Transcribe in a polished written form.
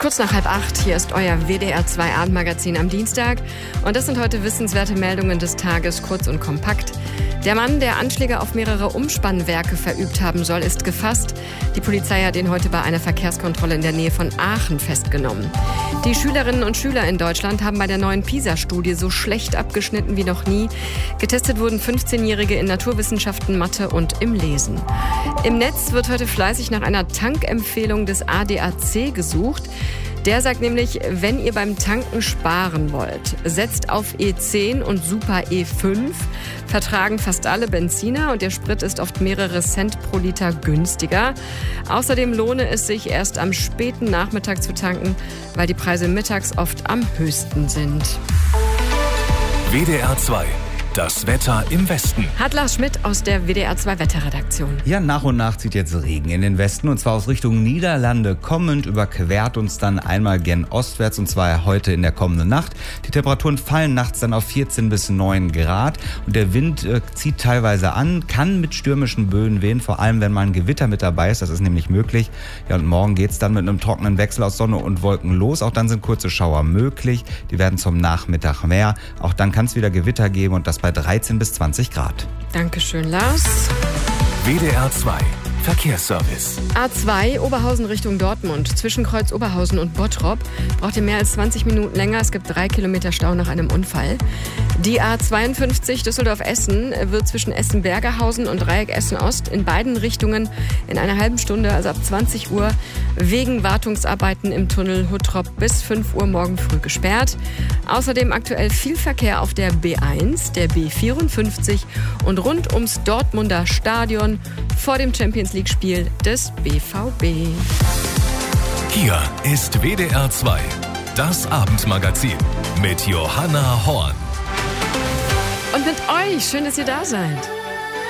kurz nach 7:30. Hier ist euer WDR 2 Abendmagazin am Dienstag. Und das sind heute wissenswerte Meldungen des Tages, kurz und kompakt. Der Mann, der Anschläge auf mehrere Umspannwerke verübt haben soll, ist gefasst. Die Polizei hat ihn heute bei einer Verkehrskontrolle in der Nähe von Aachen festgenommen. Die Schülerinnen und Schüler in Deutschland haben bei der neuen PISA-Studie so schlecht abgeschnitten wie noch nie. Getestet wurden 15-Jährige in Naturwissenschaften, Mathe und im Lesen. Im Netz wird heute fleißig nach einer Tankempfehlung des ADAC gesucht. Der sagt nämlich, wenn ihr beim Tanken sparen wollt, setzt auf E10 und Super E5. Vertragen fast alle Benziner und der Sprit ist oft mehrere Cent pro Liter günstiger. Außerdem lohne es sich erst am späten Nachmittag zu tanken, weil die Preise mittags oft am höchsten sind. WDR 2. Das Wetter im Westen. Hat Lars Schmidt aus der WDR 2 Wetterredaktion. Ja, nach und nach zieht jetzt Regen in den Westen und zwar aus Richtung Niederlande kommend, überquert uns dann einmal gen ostwärts und zwar heute in der kommenden Nacht. Die Temperaturen fallen nachts dann auf 14 bis 9 Grad und der Wind zieht teilweise an, kann mit stürmischen Böen wehen, vor allem wenn mal ein Gewitter mit dabei ist, das ist nämlich möglich. Ja, und morgen geht's dann mit einem trockenen Wechsel aus Sonne und Wolken los, auch dann sind kurze Schauer möglich, die werden zum Nachmittag mehr, auch dann kann es wieder Gewitter geben und das bei 13 bis 20 Grad. Dankeschön, Lars. WDR 2 Verkehrsservice. A2 Oberhausen Richtung Dortmund. Zwischen Kreuz Oberhausen und Bottrop braucht ihr mehr als 20 Minuten länger. Es gibt 3 Kilometer Stau nach einem Unfall. Die A52 Düsseldorf-Essen wird zwischen Essen-Bergerhausen und Dreieck Essen-Ost in beiden Richtungen in einer halben Stunde, also ab 20 Uhr, wegen Wartungsarbeiten im Tunnel Huttrop bis 5 Uhr morgen früh gesperrt. Außerdem aktuell viel Verkehr auf der B1, der B54 und rund ums Dortmunder Stadion vor dem Champions-League-Spiel des BVB. Hier ist WDR 2, das Abendmagazin mit Johanna Horn. Und mit euch, schön, dass ihr da seid.